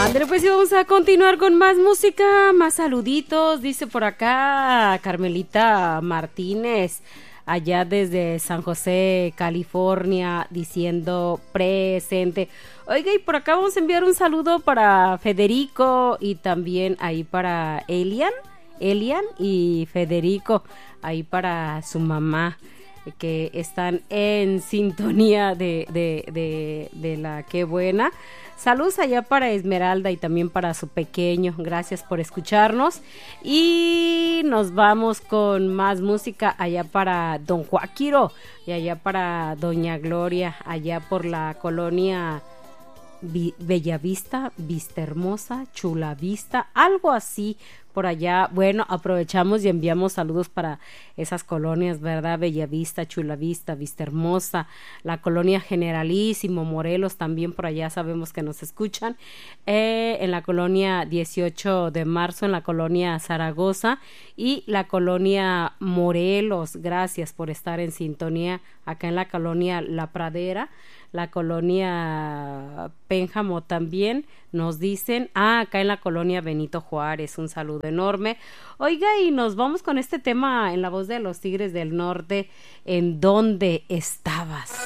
Ándale, pues y vamos a continuar con más música, más saluditos. Dice por acá Carmelita Martínez, allá desde San José, California, diciendo presente. Oiga, y por acá vamos a enviar un saludo para Federico y también ahí para Elian y Federico, ahí para su mamá, que están en sintonía de la Qué Buena. Saludos allá para Esmeralda y también para su pequeño. Gracias por escucharnos. Y nos vamos con más música allá para Don Joaquiro y allá para Doña Gloria, allá por la colonia Bellavista, Vista Hermosa, Chula Vista, algo así por allá. Bueno, aprovechamos y enviamos saludos para esas colonias, ¿verdad? Bellavista, Chula Vista, Vista Hermosa, la colonia Generalísimo, Morelos, también por allá sabemos que nos escuchan, en la colonia 18 de marzo, en la colonia Zaragoza y la colonia Morelos. Gracias por estar en sintonía acá en la colonia La Pradera, la colonia Pénjamo también nos dicen, acá en la colonia Benito Juárez, un saludo enorme. Oiga, y nos vamos con este tema en la voz de los Tigres del Norte, ¿en dónde estabas?